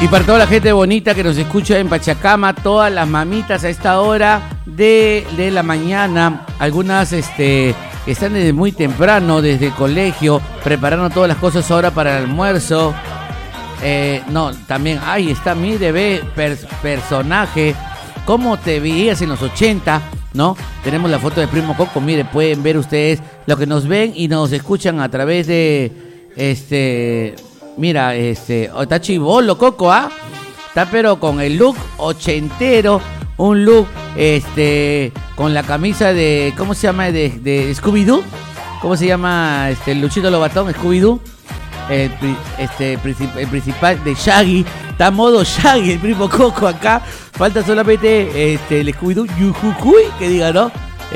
Y para toda la gente bonita que nos escucha en Pachacama, todas las mamitas a esta hora de la mañana, algunas están desde muy temprano, desde el colegio, preparando todas las cosas ahora para el almuerzo. No, también, ahí está mi bebé, personaje, cómo te veías en los 80, ¿no? Tenemos la foto de Primo Coco, mire, pueden ver ustedes lo que nos ven y nos escuchan a través de, mira, está chibolo Coco, ¿ah? Está pero con el look ochentero, un look, con la camisa de, ¿cómo se llama? De Scooby-Doo. ¿Cómo se llama Luchito Lobatón? Scooby-Doo. El principal de Shaggy. Está a modo Shaggy, el Primo Coco acá. Falta solamente el Scooby-Doo Yujujuy, que diga, ¿no?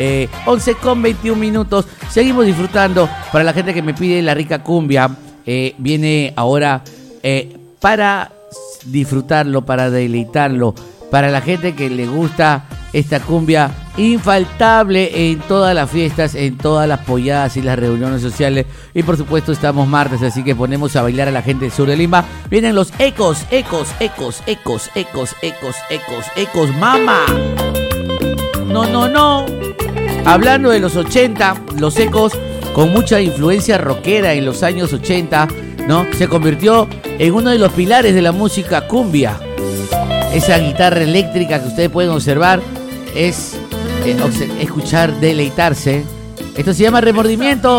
11:21. Seguimos disfrutando. Para la gente que me pide la rica cumbia, viene ahora para disfrutarlo, para deleitarlo. Para la gente que le gusta esta cumbia infaltable en todas las fiestas, en todas las polladas y las reuniones sociales. Y por supuesto estamos martes, así que ponemos a bailar a la gente del sur de Lima. Vienen los ecos, mama. No. Hablando de los 80, los ecos con mucha influencia rockera en los años 80, ¿no? Se convirtió en uno de los pilares de la música cumbia. Esa guitarra eléctrica que ustedes pueden observar es escuchar, deleitarse. Esto se llama Remordimiento.